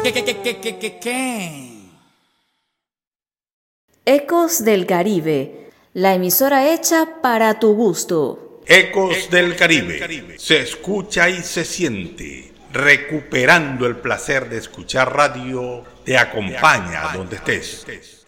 ¿Qué? Ecos del Caribe, la emisora hecha para tu gusto. Ecos del Caribe, se escucha y se siente, recuperando el placer de escuchar radio, te acompaña donde estés.